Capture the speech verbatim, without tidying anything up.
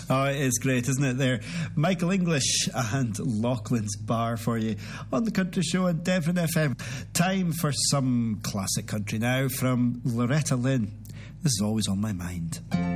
Oh, it is great, isn't it there? Michael English and Laughlin's Bar for you on the Country Show on Devon F M. Time for some classic country now from Loretta Lynn. This is always on my mind.